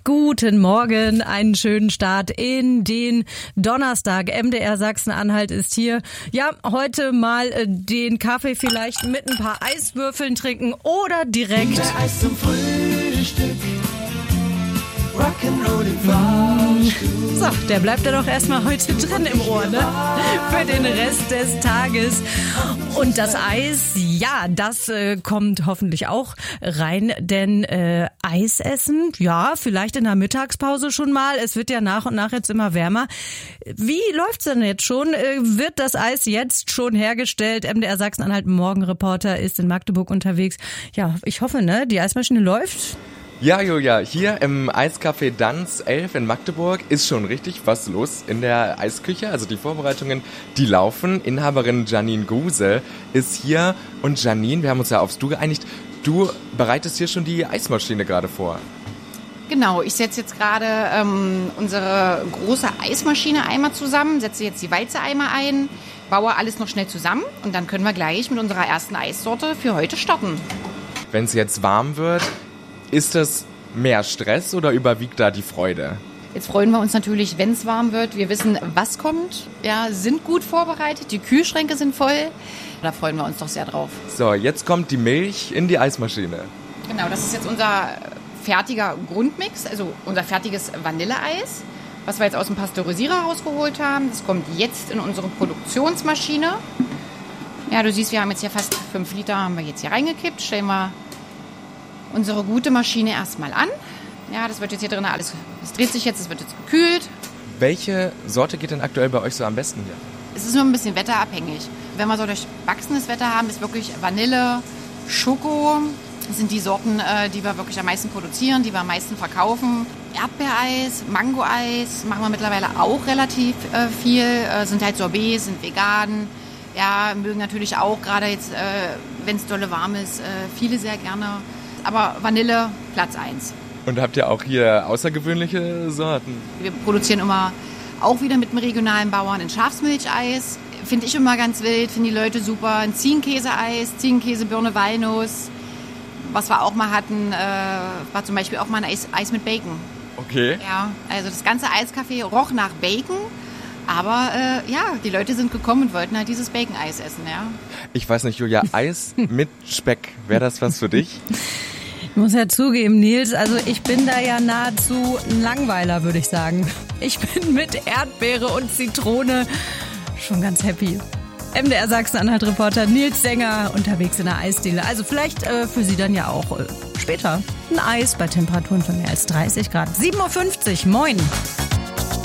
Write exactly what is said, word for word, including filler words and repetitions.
Guten Morgen, einen schönen Start in den Donnerstag. M D R Sachsen-Anhalt ist hier. Ja, heute mal äh, den Kaffee vielleicht mit ein paar Eiswürfeln trinken oder direkt Der Eis zum Frühstück. Rock'n'Roll im Fahrstuhl. So, der bleibt ja doch erstmal heute drin im Ohr, ne? Für den Rest des Tages. Und das Eis, ja, das äh, kommt hoffentlich auch rein, denn äh, Eis essen, ja, vielleicht in der Mittagspause schon mal. Es wird ja nach und nach jetzt immer wärmer. Wie läuft's denn jetzt schon? Äh, wird das Eis jetzt schon hergestellt? M D R Sachsen-Anhalt Morgenreporter ist in Magdeburg unterwegs. Ja, ich hoffe, ne? Die Eismaschine läuft. Ja, Julia, hier im Eiscafé Danz elf in Magdeburg ist schon richtig was los in der Eisküche. Also die Vorbereitungen, die laufen. Inhaberin Janine Guse ist hier. Und Janine, wir haben uns ja aufs Du geeinigt, du bereitest hier schon die Eismaschine gerade vor. Genau, ich setze jetzt gerade ähm, unsere große Eismaschine einmal zusammen, setze jetzt die Walzeeimer ein, baue alles noch schnell zusammen und dann können wir gleich mit unserer ersten Eissorte für heute starten. Wenn es jetzt warm wird, ist das mehr Stress oder überwiegt da die Freude? Jetzt freuen wir uns natürlich, wenn es warm wird. Wir wissen, was kommt, ja, sind gut vorbereitet, die Kühlschränke sind voll. Da freuen wir uns doch sehr drauf. So, jetzt kommt die Milch in die Eismaschine. Genau, das ist jetzt unser fertiger Grundmix, also unser fertiges Vanilleeis, was wir jetzt aus dem Pasteurisierer rausgeholt haben. Das kommt jetzt in unsere Produktionsmaschine. Ja, du siehst, wir haben jetzt hier fast fünf Liter haben wir jetzt hier reingekippt. Stellen wir unsere gute Maschine erstmal an. Ja, das wird jetzt hier drin alles, es dreht sich jetzt, es wird jetzt gekühlt. Welche Sorte geht denn aktuell bei euch so am besten hier? Es ist nur ein bisschen wetterabhängig. Wenn wir so durchwachsenes Wetter haben, ist wirklich Vanille, Schoko. Das sind die Sorten, die wir wirklich am meisten produzieren, die wir am meisten verkaufen. Erdbeereis, Mangoeis machen wir mittlerweile auch relativ viel. Sind halt Sorbets, sind vegan. Ja, mögen natürlich auch, gerade jetzt, wenn es dolle warm ist, viele sehr gerne. Aber Vanille, Platz eins. Und habt ihr auch hier außergewöhnliche Sorten? Wir produzieren immer auch wieder mit einem regionalen Bauern ein Schafsmilcheis. Finde ich immer ganz wild, finden die Leute super. Ein Ziegenkäse-Eis, Ziegenkäse, Birne, Walnuss. Was wir auch mal hatten, äh, war zum Beispiel auch mal ein Eis, Eis mit Bacon. Okay. Ja, also das ganze Eiscafé roch nach Bacon. Aber äh, ja, die Leute sind gekommen und wollten halt dieses Bacon-Eis essen, ja. Ich weiß nicht, Julia, Eis mit Speck, wäre das was für dich? Ich muss ja zugeben, Nils, also ich bin da ja nahezu ein Langweiler, würde ich sagen. Ich bin mit Erdbeere und Zitrone schon ganz happy. M D R Sachsen-Anhalt-Reporter Nils Sänger unterwegs in der Eisdiele. Also vielleicht äh, für Sie dann ja auch äh, später ein Eis bei Temperaturen von mehr als dreißig Grad. sieben Uhr fünfzig, moin.